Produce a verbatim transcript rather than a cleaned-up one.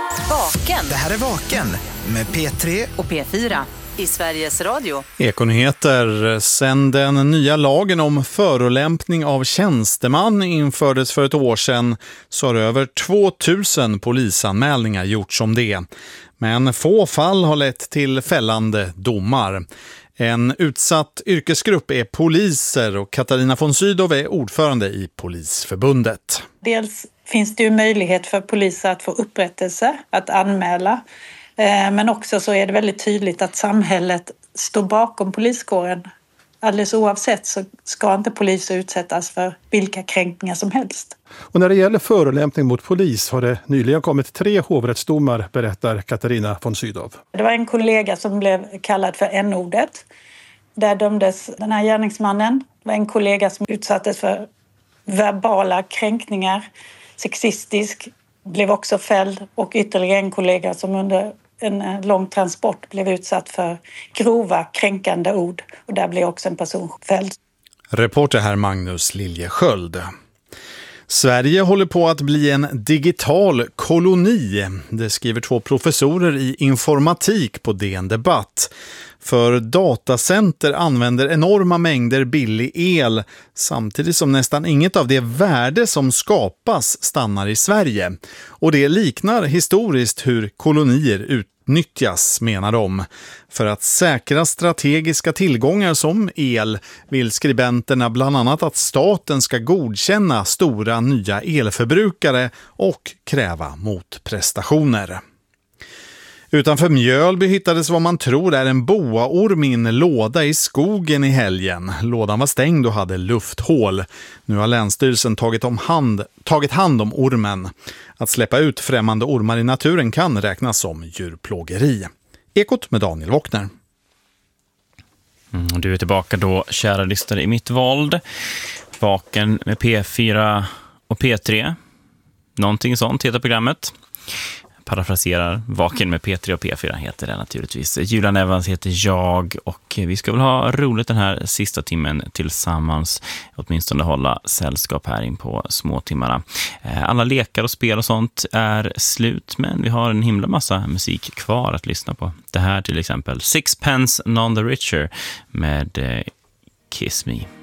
Vaken. Det här är Vaken med P tre och P fyra i Sveriges Radio. Ekonyheter. Sedan den nya lagen om förolämpning av tjänsteman infördes för ett år sedan så har över tvåtusen polisanmälningar gjorts om det. Men få fall har lett till fällande domar. En utsatt yrkesgrupp är poliser och Katarina von Sydow är ordförande i Polisförbundet. Dels finns det ju möjlighet för poliser att få upprättelse, att anmäla. Men också så är det väldigt tydligt att samhället står bakom poliskåren. Alldeles oavsett så ska inte poliser utsättas för vilka kränkningar som helst. Och när det gäller förolämpning mot polis har det nyligen kommit tre hovrättsdomar, berättar Katarina von Sydow. Det var en kollega som blev kallad för n-ordet. Där dömdes den här gärningsmannen. Det var en kollega som utsattes för verbala kränkningar, sexistisk, blev också fälld. Och ytterligare en kollega som under en lång transport blev utsatt för grova kränkande ord. Och där blev också en person fälld. Reporter här Magnus Liljesköld. Sverige håller på att bli en digital koloni. Det skriver två professorer i informatik på D N Debatt. För datacenter använder enorma mängder billig el samtidigt som nästan inget av det värde som skapas stannar i Sverige. Och det liknar historiskt hur kolonier utnyttjas, menar de. För att säkra strategiska tillgångar som el vill skribenterna bland annat att staten ska godkänna stora nya elförbrukare och kräva motprestationer. Utanför Mjölby hittades vad man tror är en boaorm i en låda i skogen i helgen. Lådan var stängd och hade lufthål. Nu har Länsstyrelsen tagit, om hand, tagit hand om ormen. Att släppa ut främmande ormar i naturen kan räknas som djurplågeri. Ekot med Daniel Wockner. Mm, du är tillbaka då, kära lyssnare, i mitt våld. Vaken med P fyra och P tre. Någonting sånt heter programmet. Parafraserar, Vaken med P tre och P fyra heter det naturligtvis. Julian Evans heter jag och vi ska väl ha roligt den här sista timmen tillsammans. Åtminstone hålla sällskap här in på småtimmarna. Alla lekar och spel och sånt är slut, men vi har en himla massa musik kvar att lyssna på. Det här till exempel Sixpence None the Richer med Kiss Me.